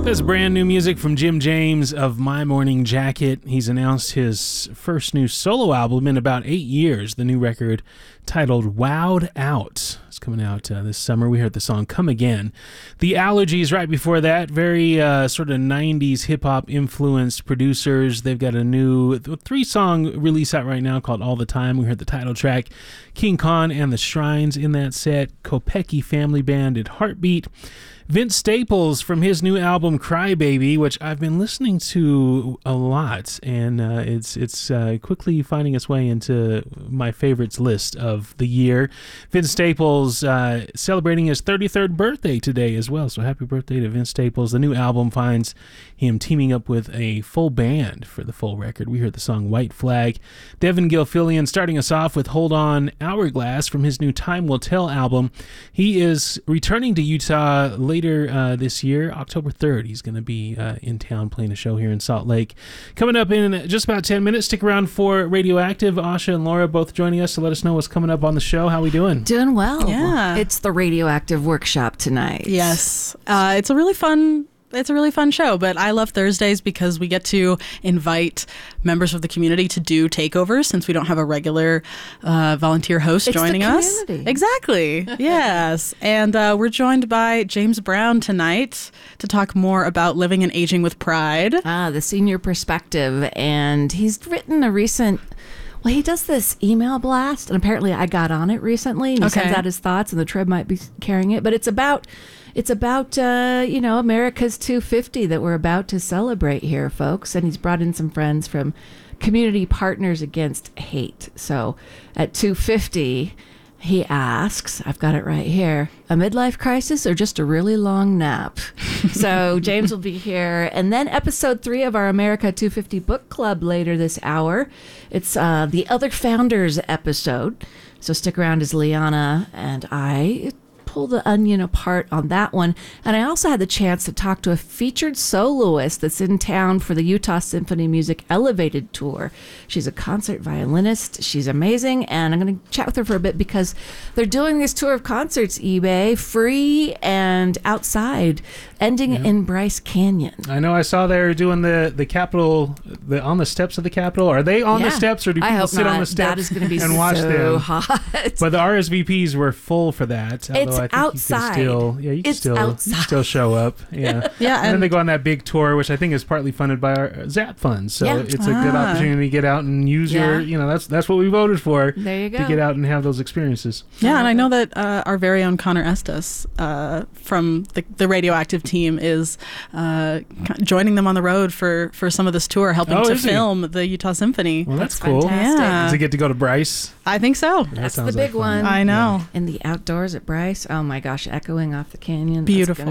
That's brand new music from Jim James of My Morning Jacket. He's announced his first new solo album in about 8 years. The new record, titled Wowed Out, is coming out this summer. We heard the song Come Again. The Allergies right before that, very sort of 90s hip-hop influenced producers. They've got a new 3-song release out right now called All the Time. We heard the title track, King Khan and the Shrines in that set. Kopecki Family Band at Heartbeat. Vince Staples from his new album Crybaby, which I've been listening to a lot, and it's quickly finding its way into my favorites list of the year. Vince Staples celebrating his 33rd birthday today as well, so happy birthday to Vince Staples. The new album finds him teaming up with a full band for the full record. We heard the song White Flag. Devin Gilfillian starting us off with Hold On Hourglass from his new Time Will Tell album. He is returning to Utah later this year, October 3rd. He's going to be in town playing a show here in Salt Lake. Coming up in just about 10 minutes. Stick around for Radioactive. Asha and Laura both joining us to let us know what's coming up on the show. How we doing? Doing well. Yeah. It's the Radioactive Workshop tonight. Yes. It's a really fun show, but I love Thursdays because we get to invite members of the community to do takeovers since we don't have a regular volunteer host joining us. Exactly. Yes. And we're joined by James Brown tonight to talk more about living and aging with pride. The senior perspective. And he's written a recent... Well, he does this email blast, and apparently I got on it recently, and he sends out his thoughts, and the Trib might be carrying it, but it's about America's 250 that we're about to celebrate here, folks, and he's brought in some friends from Community Partners Against Hate. So at 250, he asks, I've got it right here, a midlife crisis or just a really long nap? So James will be here. And then episode 3 of our America 250 book club later this hour. It's the Other Founders episode. So stick around as Liana and I pull the onion apart on that one. And I also had the chance to talk to a featured soloist that's in town for the Utah Symphony Music Elevated Tour. She's a concert violinist. She's amazing. And I'm going to chat with her for a bit because they're doing this tour of concerts, eBay, free and outside, ending in Bryce Canyon. I know I saw they're doing the Capitol, on the steps of the Capitol. Are they on the steps or do people sit on the steps that is going to be and watch them? Hot. But the RSVPs were full for that. It's outside. You can still show up. Yeah. Yeah. And then they go on that big tour, which I think is partly funded by our ZAP funds. So it's a good opportunity to get out and use your, that's what we voted for. There you go. To get out and have those experiences. Yeah, and I know that our very own Connor Estes from the Radioactive team is joining them on the road for some of this tour, helping to film the Utah Symphony. Well, that's cool. Fantastic. Yeah. Does it get to go to Bryce? I think so. That's the big one. I know. In the outdoors at Bryce. Oh my gosh, echoing off the canyon. Beautiful.